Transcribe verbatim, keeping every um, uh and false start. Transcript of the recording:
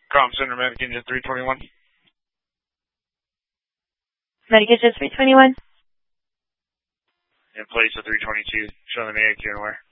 Comm Center, Medic Engine three twenty-one. Medic Engine three twenty-one. In place of three twenty-two. Showing the medic here and where.